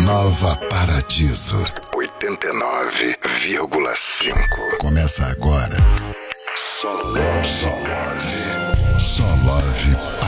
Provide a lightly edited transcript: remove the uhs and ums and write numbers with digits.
Nova Paradiso 89,5. Começa agora. Só Love Paradiso.